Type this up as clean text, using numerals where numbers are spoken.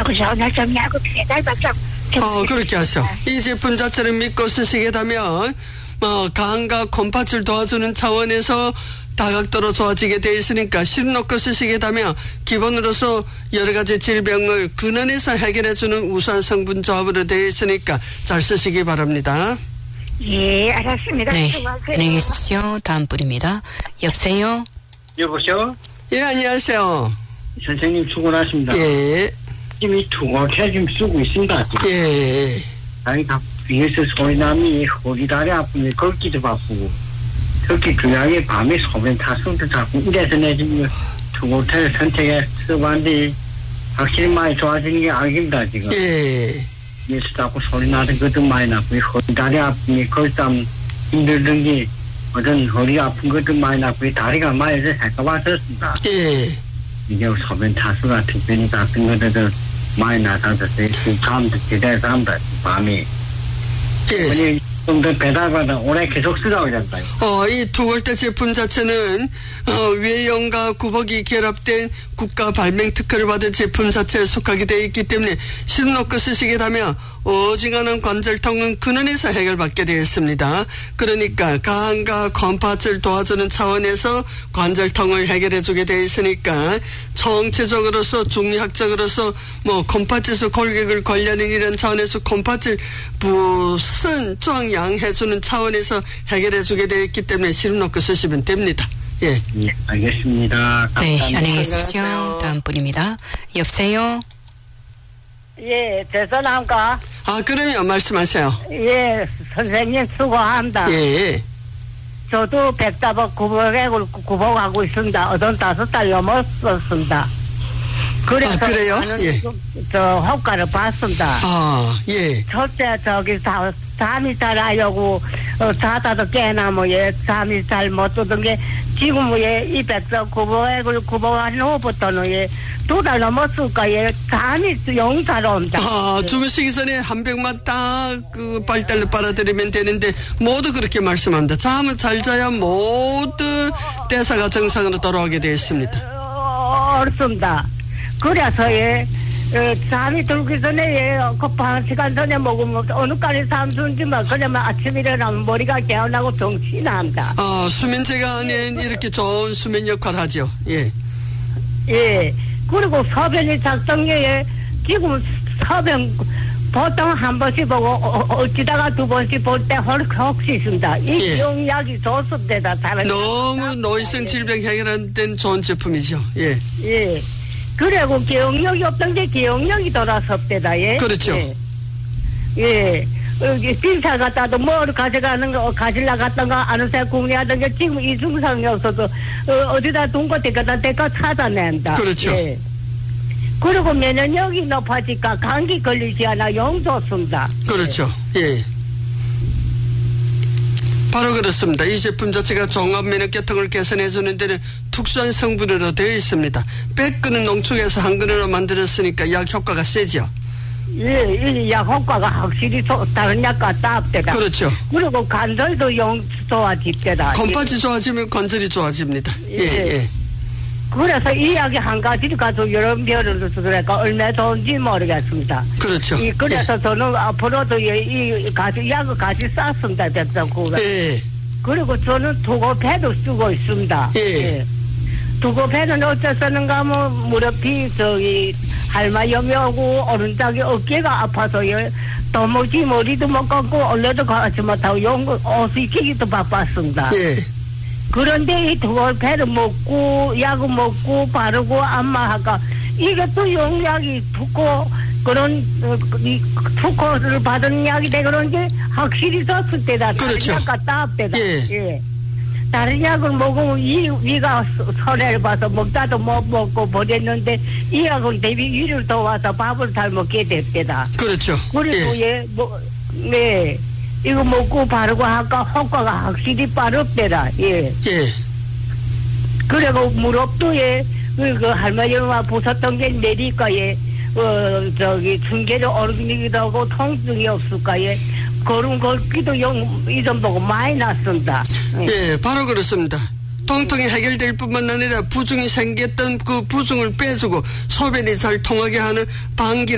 그래서 나 정리하고 배달받죠. 그렇게 하죠. 이 제품 자체를 믿고 쓰시게 되면 간과 곰팥을 도와주는 차원에서 다각도로 좋아지게 돼 있으니까 실 놓고 쓰시게 되면 기본으로서 여러 가지 질병을 근원에서 해결해주는 우수한 성분 조합으로 되어 있으니까 잘 쓰시기 바랍니다. 예, 알았습니다. 네, 안녕히 계십시오. 다음 분입니다. 여보세요? 여보세요? 예, 안녕하세요. 선생님 수고하십니다. 예. 지금 이 투고캐 좀 쓰고 있습니다. 지금. 예. 아니, 위에서 소리남이 허리다리 아프니 걷기도 바쁘고 특히 중요하게 밤에 소변 타수도 자꾸 이래서 내 지금 투고캐를 선택해봤는데 확실히 많이 좋아지는 게 알겠다 지금. 예. 위에서 자꾸 소리 나는 것도 많이 나고 허리다리 아프니 걷담 힘들던 게 어떤 허리 아픈 것도 많이 나고 다리가 많이 살까 봤었습니다. 예. 이게 소변 타수가 특별히 같은 것들도 많이 나타났어요. 다음도 기다려서 합니다. 밤에. 예. 좀 더 배달받아 오래 계속 쓰라고 그랬어요. 이 투골대 제품 자체는 외형과 구복이 결합된 국가 발명 특허를 받은 제품 자체에 속하게 되어 있기 때문에 실 놓고 쓰시게 되면 오징어는 관절통은 근원에서 해결받게 되어 있습니다. 그러니까 간과 곰팥을 도와주는 차원에서 관절통을 해결해 주게 되어 있으니까 총체적으로서 중의학적으로서 곰팥에서 골격을 관리하는 이런 차원에서 곰팥을 무슨 쫑양해주는 차원에서 해결해 주게 되어 있기 때문에 실 놓고 쓰시면 됩니다. 예. 예, 알겠습니다. 감사합니다. 네, 안녕히 계십시오. 다음 분입니다. 여보세요? 예, 죄송합니까? 그러면 말씀하세요. 예, 선생님 수고합니다. 예. 저도 백다박 구복하고 있습니다. 어떤 5달 넘었었습니다. 그래서 그래요? 예. 저 효과를 봤습니다. 예. 첫째 잠이 잘 하려고 자다도 깨나 잠이 잘 못 드던 게 지금 이 백석 구복한 후부터는 2달 넘었을까 잠이 영 잘 온다. 주무시기 전에 한 병만 딱 빨달로 빨아들이면 되는데 모두 그렇게 말씀합니다. 잠을 잘 자야 모두 대사가 정상으로 돌아오게 되어 있습니다. 옳습니다. 그래서 잠이 들기 전에 한 시간 전에 먹으면 어느 까지 잠수인지만 그러면 아침 일어나면 머리가 개운하고 정신이 납니다. 수면제가 아닌 이렇게 좋은 수면 역할을 하죠. 예. 예. 그리고 소변이 작성에 지금 소변 보통 한 번씩 보고 어찌다가 2번씩 볼 때 혹시 있습니다. 이 기억약이 좋습니다. 너무 노인성 질병 해결하는 좋은 제품이죠. 예. 예. 그리고 기억력이 없던 게 기억력이 돌아섰대다. 예. 그렇죠. 예. 빈사 갔다도 뭘 가질라 갔던가 아는 새 궁리하던 게 지금 이 증상이 없어서 어디다 둔 거 대가 찾아낸다. 그렇죠. 예. 그리고 면역력이 높아지니까 감기 걸리지 않아 영 좋습니다. 그렇죠. 예. 바로 그렇습니다. 이 제품 자체가 종합 면역계통을 개선해 주는 데는 특수한 성분으로 되어 있습니다. 100근을 농축해서 한 근으로 만들었으니까 약 효과가 세죠. 예, 이 약 효과가 확실히 다른 약과 다합니다. 그렇죠. 그리고 관절도 영 좋아집니다. 곰팥이 좋아지면 관절이 좋아집니다. 예. 그래서 이 약이 한 가지를 가지고 여러 별을 쓰니까 얼마나 좋은지 모르겠습니다. 그렇죠. 그래서 저는 앞으로도 이 약을 같이 쌌습니다. 백성구가. 예. 그리고 저는 두고패도 쓰고 있습니다. 예. 두고패는 어째 쓰는가 하면 무릎이 할마염이 오고 오른쪽이 어깨가 아파서 도무지 머리도 못 감고 올려도 가지 못하고 옷이 끼기도 바빴습니다. 예. 그런데 이 두골패를 먹고 약을 먹고 바르고 안마하까 이것도 용약이 듣고 그런 특허를 받은 약이 돼 그런지 확실히 썼을 때다. 그렇죠. 다른 약 같다 때다. 예. 다른 약을 먹으면 위가 손해를 봐서 먹다도 못 먹고 버렸는데 이 약은 대비 위를 도와서 밥을 잘 먹게 됐대다. 그렇죠. 그리고 이거 먹고 바르고 하니까 효과가 확실히 빠르대라. 예. 그리고 무릎도 그 할머니가 부쉈던 게 내리니까 중계를 오르기도 하고 통증이 없을까 걸음 걷기도 이전 보고 많이 났습니다. 예, 바로 그렇습니다. 통통이 해결될 뿐만 아니라 부종이 생겼던 그 부종을 빼주고 소변이 잘 통하게 하는 방기